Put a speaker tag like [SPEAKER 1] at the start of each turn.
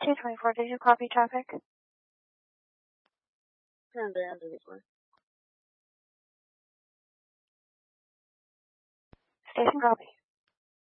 [SPEAKER 1] 224, did you copy traffic?
[SPEAKER 2] Turn down to this one.
[SPEAKER 1] Station copy.